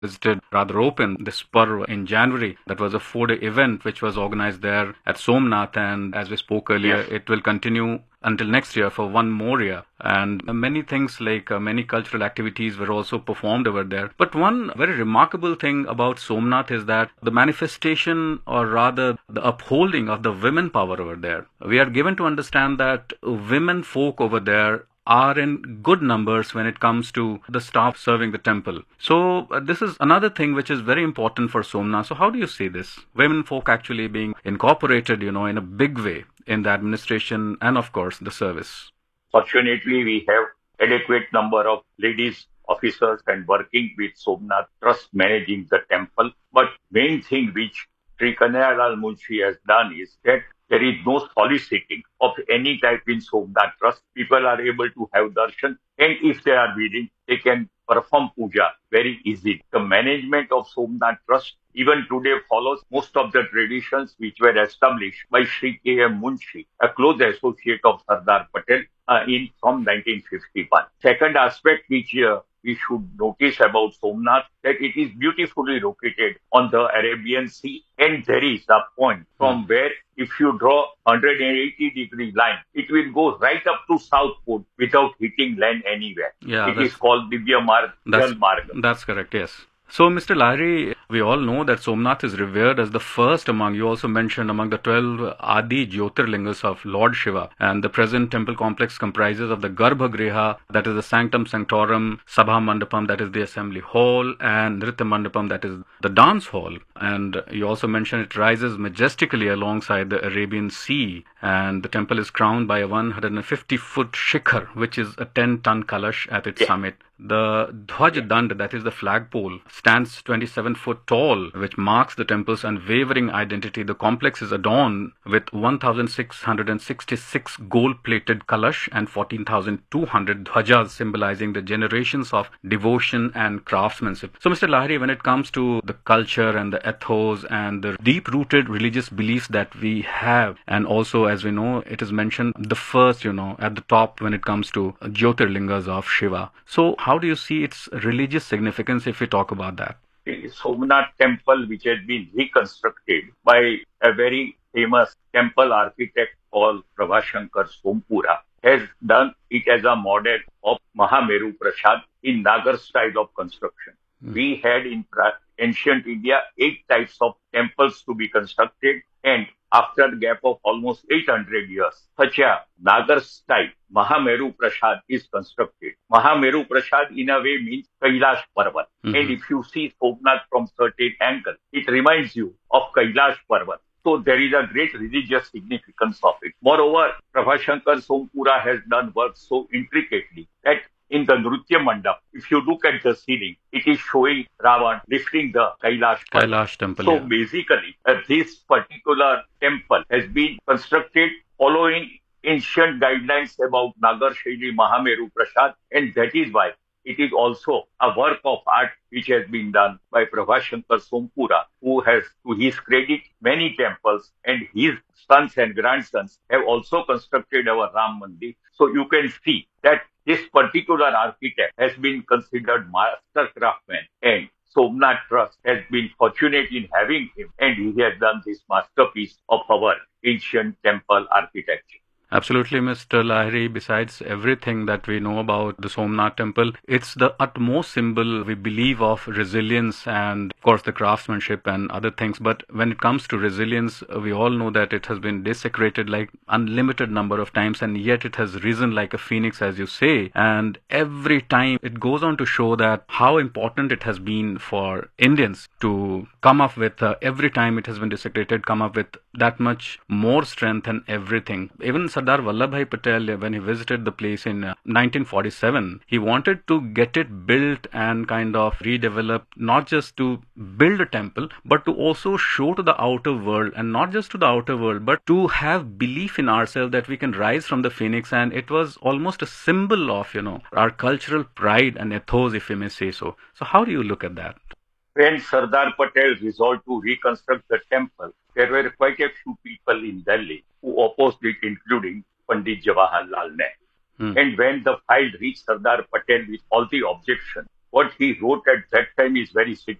visited rather open this Parv in January. That was a 4-day event which was organized there at Somnath, and as we spoke earlier, Yes. it will continue until next year for one more year. And many things like many cultural activities were also performed over there. But one very remarkable thing about Somnath is that the manifestation, or rather the upholding of the women power over there. We are given to understand that women folk over there are in good numbers when it comes to the staff serving the temple. So this is another thing which is very important for Somnath. So how do you see this? Women folk actually being incorporated, in a big way in the administration and of course the service. Fortunately, we have adequate number of ladies officers and working with Somnath Trust managing the temple. But main thing which Sri Kanhaiya Munshi has done is that there is no soliciting of any type in Somnath Trust. People are able to have darshan, and if they are willing, they can perform puja very easily. The management of Somnath Trust even today follows most of the traditions which were established by Sri K.M. Munshi, a close associate of Sardar Patel in from 1951. Second aspect which we should notice about Somnath, that it is beautifully located on the Arabian Sea, and there is a point from where if you draw 180-degree line, it will go right up to South Pole without hitting land anywhere. Yeah, it is called Divya Marg, Jal Marg. That's correct, yes. So, Mr. Lahiri, we all know that Somnath is revered as the first among, you also mentioned, among the 12 Adi Jyotirlingas of Lord Shiva. And the present temple complex comprises of the Garbhagriha, that is the Sanctum Sanctorum, Sabha Mandapam, that is the assembly hall, and Nritya Mandapam, that is the dance hall. And you also mentioned it rises majestically alongside the Arabian Sea. And the temple is crowned by a 150-foot shikhar, which is a 10-ton kalash at its summit. The Dhwaj Dand, that is the flagpole, stands 27 foot tall, which marks the temple's unwavering identity. The complex is adorned with 1,666 gold-plated kalash and 14,200 dhwajas, symbolizing the generations of devotion and craftsmanship. So, Mr. Lahiri, when it comes to the culture and the ethos and the deep-rooted religious beliefs that we have, and also, as we know, it is mentioned the first, at the top when it comes to Jyotirlingas of Shiva. So, how do you see its religious significance if we talk about that? Somnath temple, which has been reconstructed by a very famous temple architect called Prabhashankar Sompura, has done it as a model of Mahameru Prasad in Nagar style of construction. We had in ancient India 8 types of temples to be constructed, and after a gap of almost 800 years, such a Nagar style Mahameru Prasad is constructed. Mahameru Prasad in a way means Kailash Parvat. And if you see Somnath from certain angle, it reminds you of Kailash Parvat. So there is a great religious significance of it. Moreover, Prabhashankar Sompura has done work so intricately that in the Nritya Mandap, if you look at the ceiling, it is showing Ravan lifting the Kailash temple. So basically, this particular temple has been constructed following ancient guidelines about Nagar Shaili Mahameru Prasad, and that is why it is also a work of art which has been done by Prabhashankar Sompura, who has, to his credit, many temples, and his sons and grandsons have also constructed our Ram Mandir. So you can see that this particular architect has been considered master craftsman, and Somnath Trust has been fortunate in having him, and he has done this masterpiece of our ancient temple architecture. Absolutely, Mr. Lahiri. Besides everything that we know about the Somnath temple, it's the utmost symbol, we believe, of resilience and, of course, the craftsmanship and other things. But when it comes to resilience, we all know that it has been desecrated like unlimited number of times, and yet it has risen like a phoenix, as you say. And every time it goes on to show that how important it has been for Indians to come up with, every time it has been desecrated, come up with that much more strength and everything. Even Sardar Vallabhbhai Patel, when he visited the place in 1947, he wanted to get it built and kind of redevelop, not just to build a temple, but to also show to the outer world, and not just to the outer world, but to have belief in ourselves that we can rise from the phoenix. And it was almost a symbol of, our cultural pride and ethos, if we may say so. So how do you look at that? When Sardar Patel resolved to reconstruct the temple, there were quite a few people in Delhi who opposed it, including Pandit Jawaharlal Nehru. And when the file reached Sardar Patel with all the objections, what he wrote at that time is very